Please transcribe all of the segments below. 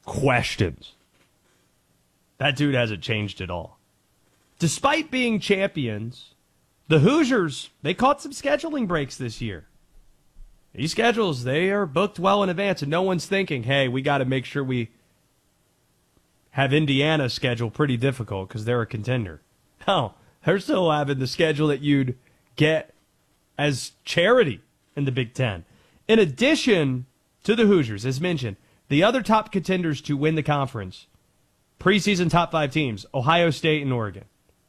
questions. That dude hasn't changed at all. Despite being champions, the Hoosiers, they caught some scheduling breaks this year. These schedules, they are booked well in advance, and no one's thinking, hey, we got to make sure we have Indiana's schedule pretty difficult because they're a contender. No, they're still having the schedule that you'd get as charity in the Big Ten. In addition to the Hoosiers, as mentioned, the other top contenders to win the conference, preseason top 5 teams, Ohio State and Oregon.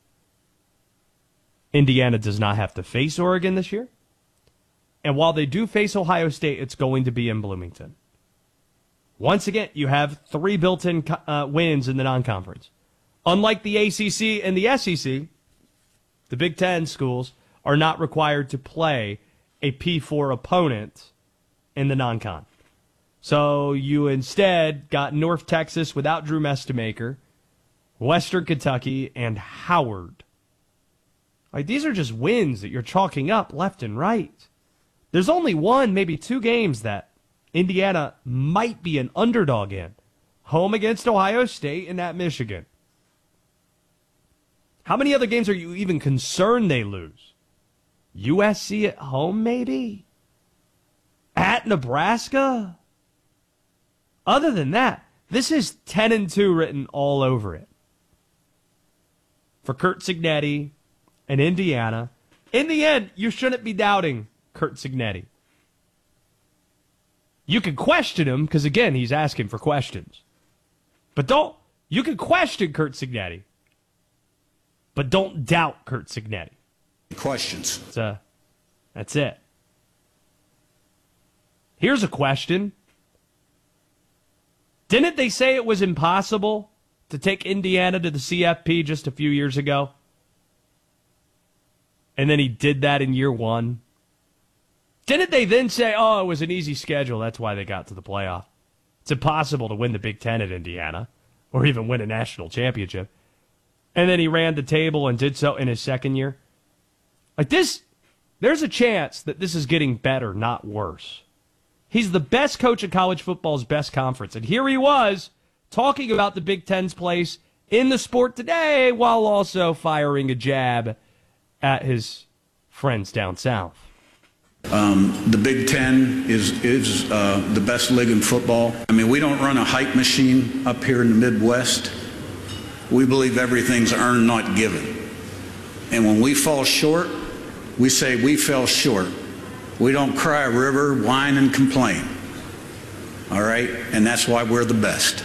Indiana does not have to face Oregon this year. And while they do face Ohio State, it's going to be in Bloomington. Once again, you have 3 built-in wins in the non-conference. Unlike the ACC and the SEC, the Big Ten schools are not required to play a P4 opponent in the non-con. So you instead got North Texas without Drew Mestemaker, Western Kentucky, and Howard. Like, these are just wins that you're chalking up left and right. There's only 1, maybe 2 games that Indiana might be an underdog in. Home against Ohio State and at Michigan. How many other games are you even concerned they lose? USC at home, maybe? At Nebraska? Other than that, this is 10-2 written all over it. For Curt Cignetti and Indiana, in the end, you shouldn't be doubting Curt Cignetti. You can question him because, again, he's asking for questions. But you can question Curt Cignetti, but don't doubt Curt Cignetti. Questions. That's it. Here's a question. Didn't they say it was impossible to take Indiana to the CFP just a few years ago? And then he did that in year 1. Didn't they then say, oh, it was an easy schedule, that's why they got to the playoff? It's impossible to win the Big Ten at Indiana or even win a national championship. And then he ran the table and did so in his second year. Like this, there's a chance that this is getting better, not worse. He's the best coach in college football's best conference. And here he was talking about the Big Ten's place in the sport today while also firing a jab at his friends down south. The Big Ten is the best league in football. I mean, we don't run a hype machine up here in the Midwest. We believe everything's earned, not given. And when we fall short, we say we fell short. We don't cry a river, whine, and complain. All right? And that's why we're the best.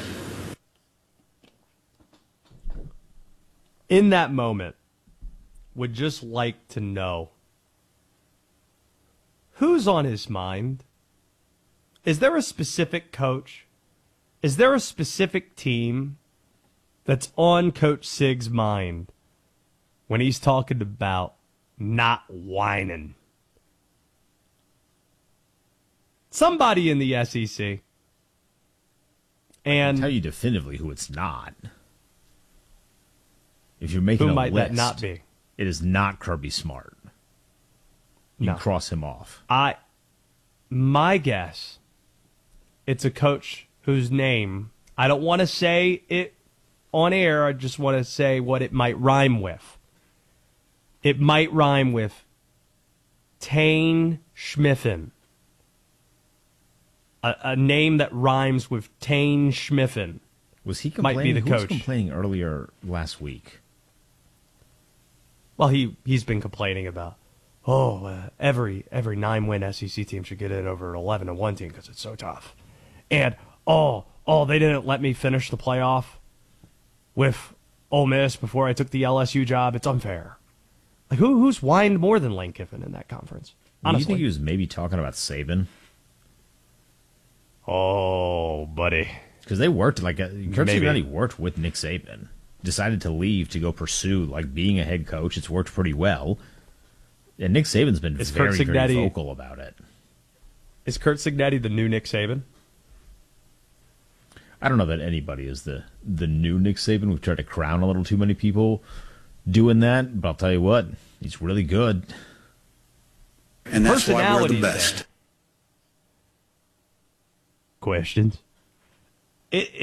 In that moment, would just like to know who's on his mind. Is there a specific coach? Is there a specific team that's on Coach Sig's mind when he's talking about not whining? Somebody in the SEC. And I can tell you definitively who it's not. If you're making who a might list, that not be? It is not Kirby Smart. You can cross him off. My guess, it's a coach whose name, I don't want to say it on air, I just want to say what it might rhyme with. It might rhyme with Tane Schmiffen. A name that rhymes with Tane Schmiffen. Was he complaining? Might be the Who was coach. complaining earlier last week? Well, he's been complaining about, every 9-win SEC team should get in over an 11-1 team because it's so tough. And, they didn't let me finish the playoff with Ole Miss before I took the LSU job. It's unfair. Like, who's whined more than Lane Kiffin in that conference? Do you think he was maybe talking about Saban? Oh, buddy. Because they worked, Kurt Cignetti worked with Nick Saban. Decided to leave to go pursue, being a head coach. It's worked pretty well. And Nick Saban's been very vocal about it. Is Curt Cignetti the new Nick Saban? I don't know that anybody is the new Nick Saban. We've tried to crown a little too many people doing that, but I'll tell you what, he's really good. And that's why we're the best. Questions?